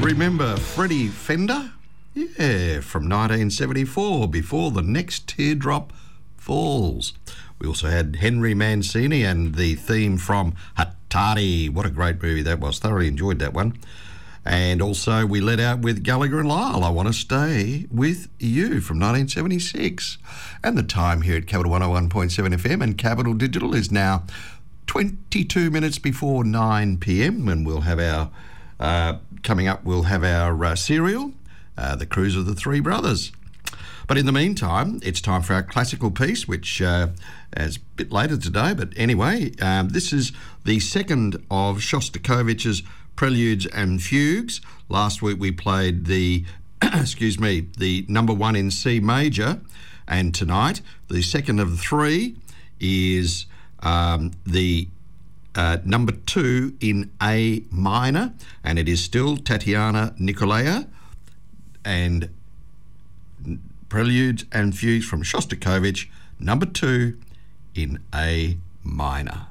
Remember Freddie Fender? Yeah, from 1974, Before the Next Teardrop Falls. We also had Henry Mancini and the theme from Hattari. What a great movie that was. Thoroughly enjoyed that one. And also we let out with Gallagher and Lyle, I Want to Stay With You from 1976. And the time here at Capital 101.7 FM and Capital Digital is now 22 minutes before 9 p.m. and we'll have our, coming up, we'll have our serial, The Cruise of the Three Brothers. But in the meantime, it's time for our classical piece, which is a bit later today. But anyway, this is the second of Shostakovich's Preludes and Fugues. Last week we played the, the number one in C major. And tonight, the second of the three is the number two in A minor. And it is still Tatiana Nikolaya and Preludes and Fugues from Shostakovich, number two in A minor.